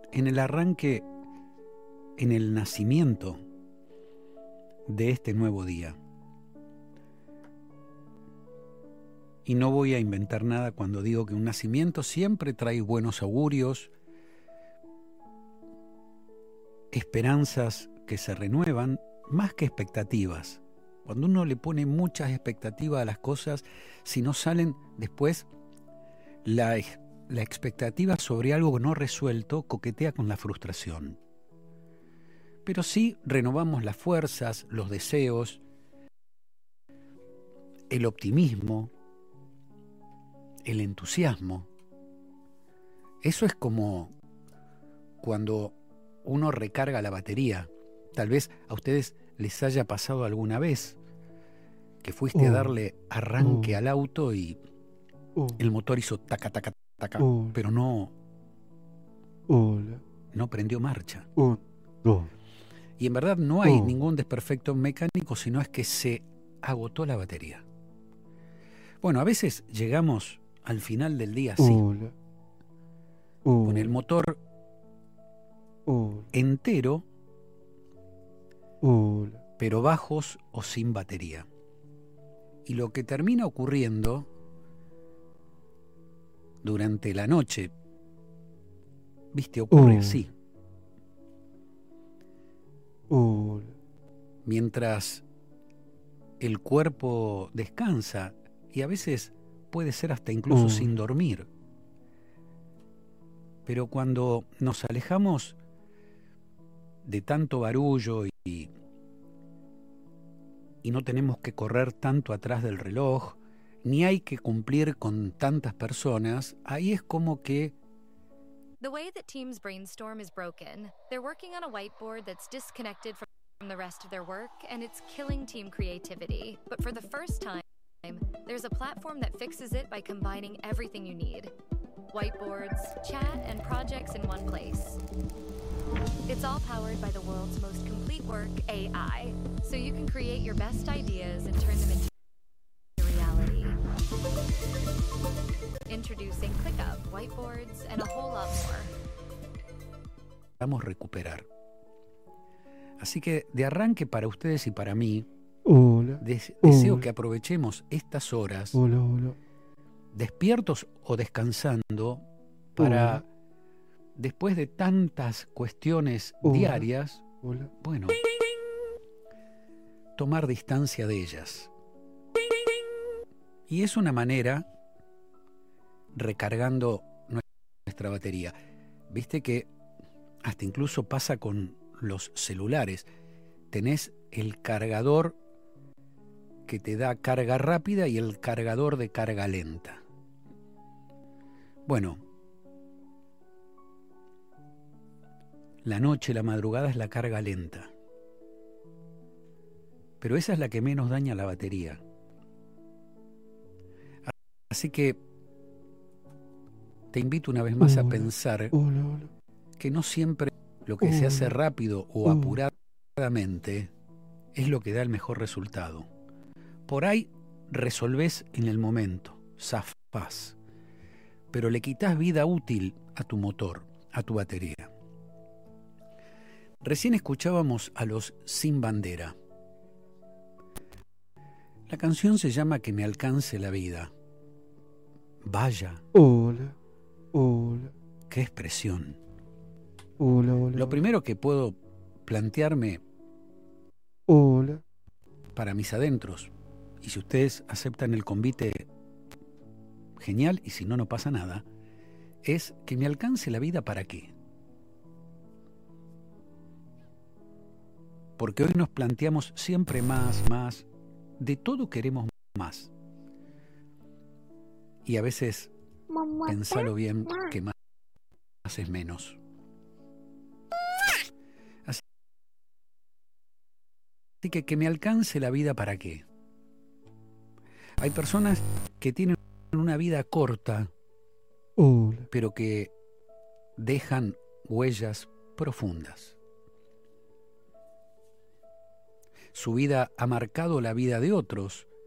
en el arranque, en el nacimiento de este nuevo día. Y no voy a inventar nada cuando digo que un nacimiento siempre trae buenos augurios, esperanzas que se renuevan, más que expectativas. Cuando uno le pone muchas expectativas a las cosas, si no salen después, la expectativa sobre algo no resuelto coquetea con la frustración. Pero sí renovamos las fuerzas, los deseos, el optimismo, el entusiasmo. Eso es como cuando uno recarga la batería. Tal vez a ustedes les haya pasado alguna vez que fuiste a darle arranque al auto y el motor hizo taca, taca, taca, pero no prendió marcha. Y en verdad no hay ningún desperfecto mecánico, sino es que se agotó la batería. Bueno, a veces llegamos al final del día así, con el motor entero, pero bajos o sin batería. Y lo que termina ocurriendo durante la noche, viste, ocurre así. Mientras el cuerpo descansa, y a veces puede ser hasta incluso sin dormir. Pero cuando nos alejamos de tanto barullo y no tenemos que correr tanto atrás del reloj, ni hay que cumplir con tantas personas, ahí es como que The way that teams brainstorm is broken. They're working on a whiteboard that's disconnected from the rest of their work, and it's killing team creativity. But for the first time, there's a platform that fixes it by combining everything you need. Whiteboards, chat, and projects in one place. It's all powered by the world's most complete work, AI, so you can create your best ideas and turn them into reality. Introducing ClickUp, whiteboards, and a whole lot more. Vamos a recuperar. Así que de arranque para ustedes y para mí, deseo que aprovechemos estas horas, despiertos o descansando, para después de tantas cuestiones diarias, bueno, tomar distancia de ellas. Y es una manera recargando nuestra batería. Viste que hasta incluso pasa con los celulares. Tenés el cargador que te da carga rápida y el cargador de carga lenta. Bueno, la noche, la madrugada es la carga lenta. Pero esa es la que menos daña la batería. Así que te invito una vez más a pensar que no siempre lo que se hace rápido o apuradamente es lo que da el mejor resultado. Por ahí resolvés en el momento, zafás, pero le quitas vida útil a tu motor, a tu batería. Recién escuchábamos a los Sin Bandera. La canción se llama Que me alcance la vida. Vaya. Hola. Qué expresión. Hola. Lo primero que puedo plantearme para mis adentros, y si ustedes aceptan el convite, genial, y si no, no pasa nada, es que me alcance la vida ¿para qué? Porque hoy nos planteamos siempre más, de todo queremos más. Y a veces, pensalo bien, que más es menos. Así que me alcance la vida ¿para qué? Hay personas que tienen una vida corta, pero que dejan huellas profundas. Su vida ha marcado la vida de otros,